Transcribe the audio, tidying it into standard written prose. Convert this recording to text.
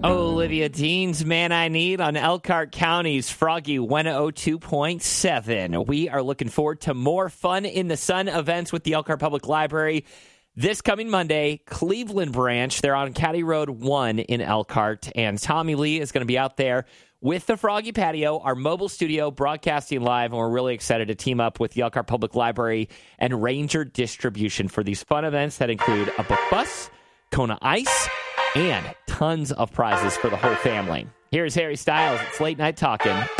Olivia Dean's Man I Need on Elkhart County's Froggy 102.7. We are looking forward to more fun in the sun events with the Elkhart Public Library. This coming Monday, Cleveland branch. They're on Caddy Road 1 in Elkhart. And Tommy Lee is going to be out there with the Froggy Patio, our mobile studio, broadcasting live. And we're really excited to team up with the Elkhart Public Library and Ranger Distribution for these fun events that include a book bus, Kona Ice, and tons of prizes for the whole family. Here's Harry Styles. It's Late Night Talking